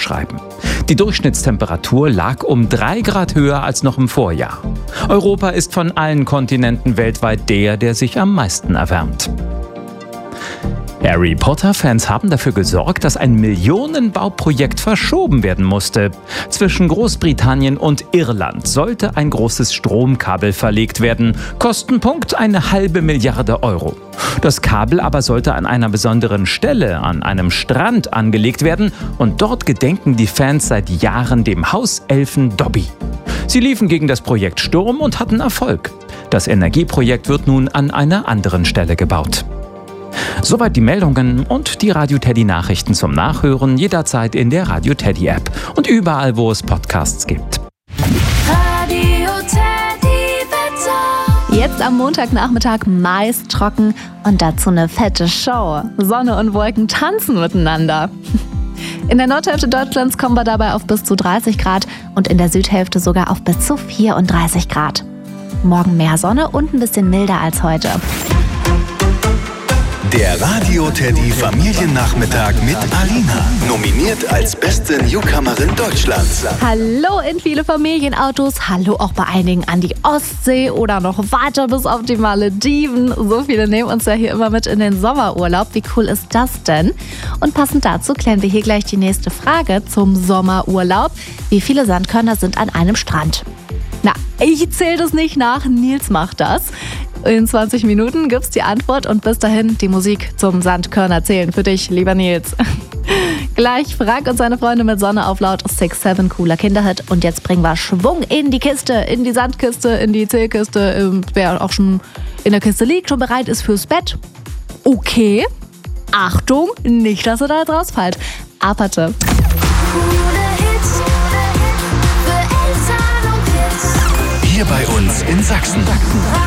beschreiben. Die Durchschnittstemperatur lag um 3 Grad höher als noch im Vorjahr. Europa ist von allen Kontinenten weltweit der sich am meisten erwärmt. Harry Potter-Fans haben dafür gesorgt, dass ein Millionenbauprojekt verschoben werden musste. Zwischen Großbritannien und Irland sollte ein großes Stromkabel verlegt werden. Kostenpunkt 1,5 Milliarde Euro. Das Kabel aber sollte an einer besonderen Stelle, an einem Strand angelegt werden. Und dort gedenken die Fans seit Jahren dem Hauselfen Dobby. Sie liefen gegen das Projekt Sturm und hatten Erfolg. Das Energieprojekt wird nun an einer anderen Stelle gebaut. Soweit die Meldungen und die Radio Teddy Nachrichten zum Nachhören jederzeit in der Radio Teddy App und überall, wo es Podcasts gibt. Radio Teddy Wetter. Jetzt am Montagnachmittag meist trocken und dazu eine fette Show. Sonne und Wolken tanzen miteinander. In der Nordhälfte Deutschlands kommen wir dabei auf bis zu 30 Grad und in der Südhälfte sogar auf bis zu 34 Grad. Morgen mehr Sonne und ein bisschen milder als heute. Der Radio Teddy Familiennachmittag mit Alina. Nominiert als beste Newcomerin Deutschlands. Hallo in viele Familienautos, hallo auch bei einigen an die Ostsee oder noch weiter bis auf die Malediven. So viele nehmen uns ja hier immer mit in den Sommerurlaub. Wie cool ist das denn? Und passend dazu klären wir hier gleich die nächste Frage zum Sommerurlaub. Wie viele Sandkörner sind an einem Strand? Na, ich zähle das nicht nach, Nils macht das. In 20 Minuten gibt's die Antwort und bis dahin die Musik zum Sandkörner zählen für dich, lieber Nils. Gleich Frank und seine Freunde mit Sonne auf laut 6-7, cooler Kinderhit. Und jetzt bringen wir Schwung in die Kiste, in die Sandkiste, in die Zählkiste. Wer auch schon in der Kiste liegt, schon bereit ist fürs Bett. Okay, Achtung, nicht, dass ihr da jetzt rausfallt. Aperte. Hier bei uns in Sachsen.